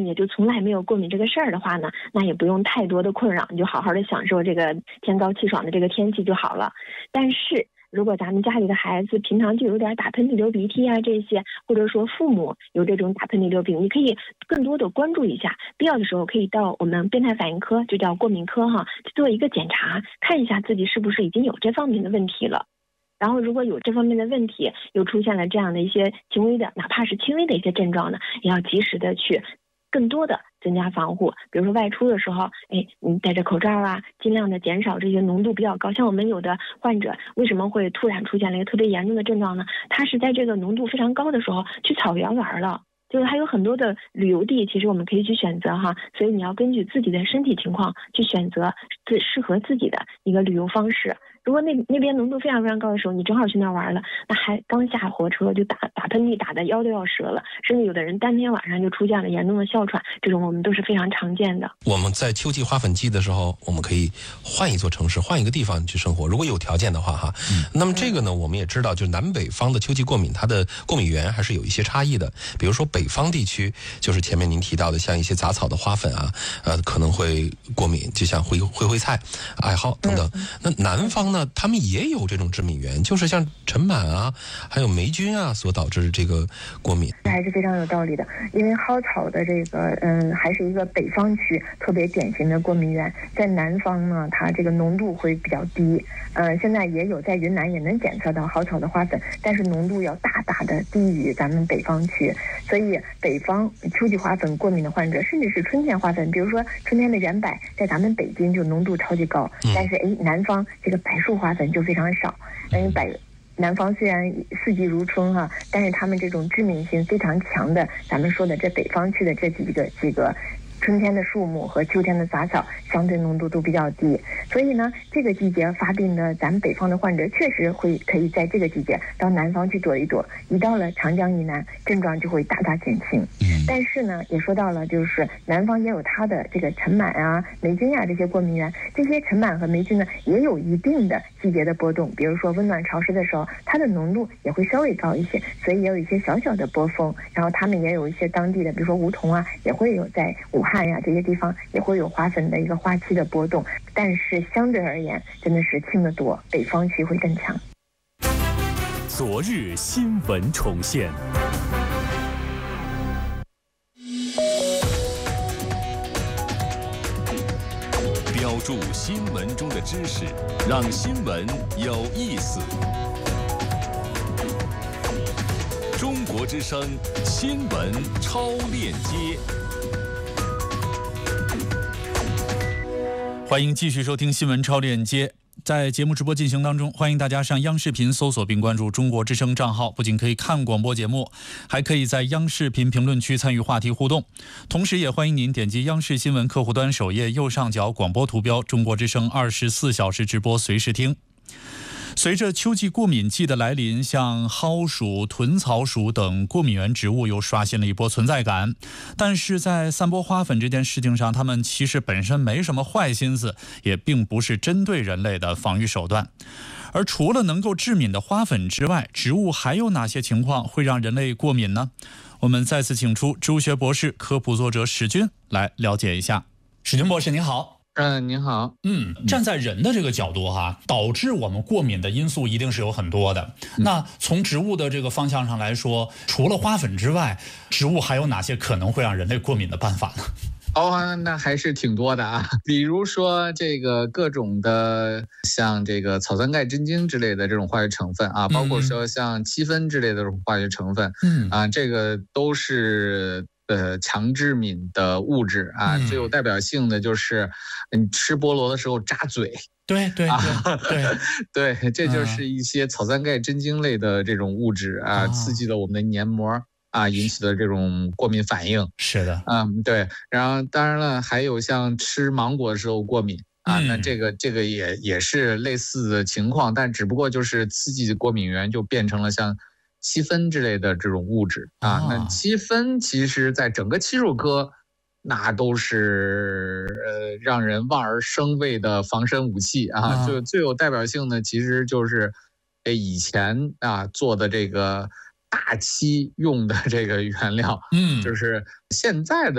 也就从来没有过敏这个事儿的话呢，那也不用太多的困扰，你就好好的享受这个天高气爽的这个天气就好了。但是如果咱们家里的孩子平常就有点打喷嚏流鼻涕啊这些，或者说父母有这种打喷嚏流鼻涕，你可以更多的关注一下，必要的时候可以到我们变态反应科，就叫过敏科去做一个检查，看一下自己是不是已经有这方面的问题了。然后如果有这方面的问题，又出现了这样的一些轻微的，哪怕是轻微的一些症状呢，也要及时的去更多的增加防护。比如说外出的时候，你戴着口罩啊，尽量的减少这些浓度比较高。像我们有的患者为什么会突然出现了一个特别严重的症状呢？他是在这个浓度非常高的时候去草原玩了。就是还有很多的旅游地，其实我们可以去选择所以你要根据自己的身体情况去选择适合自己的一个旅游方式。如果那边浓度非常非常高的时候，你正好去那儿玩了，那还刚下火车就打喷嚏打的腰都要折了，甚至有的人当天晚上就出现了严重的哮喘，这种我们都是非常常见的。 我们在秋季花粉季的时候，我们可以换一座城市，换一个地方去生活，如果有条件的话那么这个呢，我们也知道，就是南北方的秋季过敏，它的过敏源还是有一些差异的。比如说北方地区，就是前面您提到的，像一些杂草的花粉可能会过敏，就像灰菜、艾蒿等等。那南方呢，他们也有这种致敏源，就是像尘螨还有霉菌所导致这个过敏。 还是非常有道理的，因为蒿草的这个还是一个北方区特别典型的过敏源，在南方呢，它这个浓度会比较低。现在也有在云南也能检测到蒿草的花粉，但是浓度要大大的低于咱们北方区，所以北方秋季花粉过敏的患者，甚至是春天花粉，比如说春天的圆柏，在咱们北京就浓度超级高，但是南方这个柏树花粉就非常少。南方虽然四季如春但是他们这种致敏性非常强的，咱们说的这北方区的这几个春天的树木和秋天的杂草相对浓度都比较低，所以呢，这个季节发病的咱们北方的患者确实可以在这个季节到南方去躲一躲，一到了长江以南，症状就会大大减轻。但是呢，也说到了，就是南方也有它的这个尘螨霉菌这些过敏源，这些尘螨和霉菌呢，也有一定的季节的波动，比如说温暖潮湿的时候，它的浓度也会稍微高一些，所以也有一些小小的波峰。然后他们也有一些当地的，比如说梧桐也会有在武汉这些地方也会有花粉的一个花期的波动，但是相对而言真的是轻得多，北方区会更强。 昨日新闻重现，标注新闻中的知识，让新闻有意思。中国之声新闻超链接。欢迎继续收听新闻超链接。在节目直播进行当中，欢迎大家上央视频搜索并关注中国之声账号，不仅可以看广播节目，还可以在央视频评论区参与话题互动。同时也欢迎您点击央视新闻客户端首页右上角广播图标，中国之声24小时直播随时听。随着秋季过敏季的来临，像蒿属、豚草属等过敏源植物又刷新了一波存在感。但是在散播花粉这件事情上，它们其实本身没什么坏心思，也并不是针对人类的防御手段。而除了能够致敏的花粉之外，植物还有哪些情况会让人类过敏呢？我们再次请出朱学博士、科普作者史军来了解一下。史军博士您好。 您好。 站在人的这个角度导致我们过敏的因素一定是有很多的。那从植物的这个方向上来说，除了花粉之外，植物还有哪些可能会让人类过敏的办法呢？ 那还是挺多的比如说这个各种的像这个草酸钙真菌之类的这种化学成分包括说像漆酚之类的这种化学成分这个都是强致敏的物质最有代表性的就是你吃菠萝的时候扎嘴。 对， 这就是一些草酸钙真菌类的这种物质刺激了我们的黏膜引起的这种过敏反应。 是的。 对。然后当然了，还有像吃芒果的时候过敏那这个也是类似的情况，但只不过就是刺激的过敏源就变成了像漆酚之类的这种物质那漆酚其实在整个漆树科那都是让人望而生畏的防身武器就最有代表性的其实就是以前做的这个大漆用的这个原料就是现在的